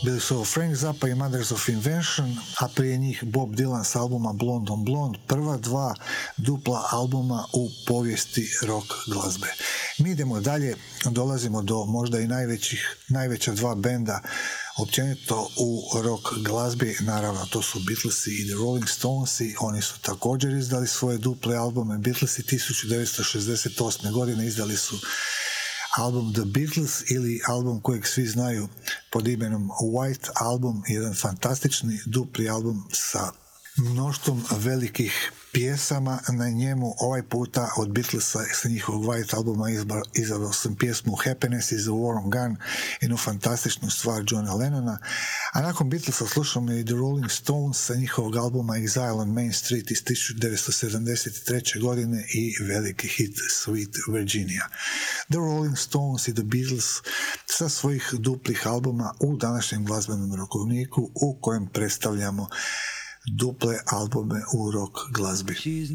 Bili su ovo Frank Zappa i Mothers of Invention, a prije njih Bob Dylan s albuma Blonde on Blonde, prva dva dupla albuma u povijesti rock glazbe. Mi idemo dalje, dolazimo do možda i najveća dva benda općenito u rock glazbi, naravno to su Beatlesi i The Rolling Stonesi. Oni su također izdali svoje duple albume. Beatlesi 1968. godine izdali su album The Beatles, ili album kojeg svi znaju pod imenom White Album, jedan fantastični dupli album sa mnoštvom velikih pjesama na njemu. Ovaj puta od Beatlesa sa njihovog White albuma izabrao sam pjesmu Happiness is a Warm Gun, jednu fantastičnu stvar Johna Lennona, a nakon Beatlesa slušamo i The Rolling Stones sa njihovog albuma Exile on Main Street iz 1973. godine i veliki hit Sweet Virginia. The Rolling Stones i The Beatles sa svojih duplih albuma u današnjem glazbenom rokovniku u kojem predstavljamo duple albume u rock glazbi.